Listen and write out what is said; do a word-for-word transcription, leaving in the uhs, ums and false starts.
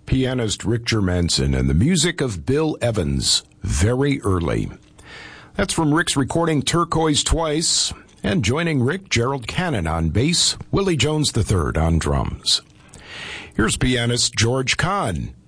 pianist Rick Germanson and the music of Bill Evans, Very Early. That's from Rick's recording Turquoise Twice, and joining Rick, Gerald Cannon on bass, Willie Jones the third on drums. Here's pianist George Kahn